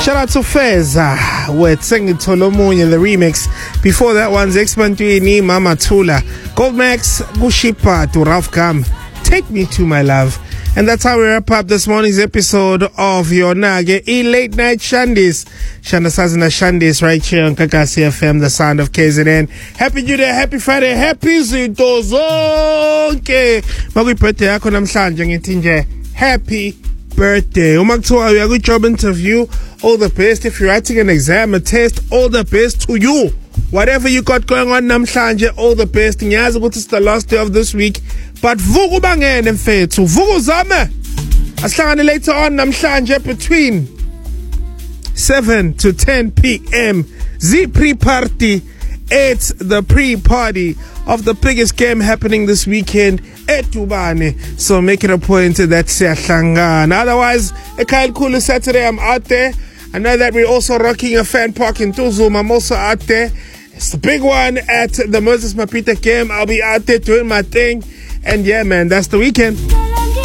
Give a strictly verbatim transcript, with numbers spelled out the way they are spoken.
Shout out to Feza with Singing Tolomunya, the remix. Before that one's X-Bantwini, Mama Tula, Goldmax, Gushipa, to Ralph Gam, Take Me to My Love. And that's how we wrap up this morning's episode of Your Nage, E Late Night Shandis. Shanda Sazina Shandis right here on Kakasi F M, the sound of K Z N. Happy New Day, happy Friday, happy Zinto Zonke. Magwipete yako namhlanje ngithi nje happy birthday. Uma kuthiwa uya ku job interview, all the best. If you're writing an exam, a test, all the best to you. Whatever you got going on namhlanje, all the best. Ngiyazi ukuthi it's the last day of this week, but vuku bangene mfethu, vuku zame. Asihlangane later on namhlanje between seven to ten p.m. Z pre-party. It's the pre-party of the biggest game happening this weekend at Tubane. So make it a point that siyahlangana. Otherwise, a Kyle Kulu Saturday, I'm out there. I know that we're also rocking a fan park in Tuzum. I'm also out there. It's the big one at the Moses Mapita game. I'll be out there doing my thing. And yeah, man, that's the weekend.